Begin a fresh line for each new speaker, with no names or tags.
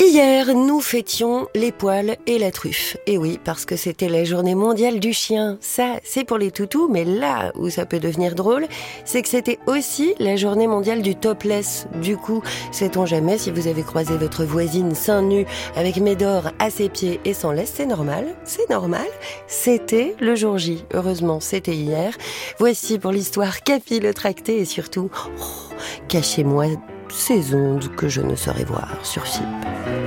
Hier, nous fêtions les poils et la truffe. Et oui, parce que c'était la journée mondiale du chien. Ça, c'est pour les toutous, mais là où ça peut devenir drôle, c'est que c'était aussi la journée mondiale du topless. Du coup, sait-on jamais si vous avez croisé votre voisine seins nus avec Médor à ses pieds et sans laisse, c'est normal. C'était le jour J. Heureusement, c'était hier. Voici pour l'histoire capillotractée et surtout, cachez-moi ces ondes que je ne saurais voir sur FIP.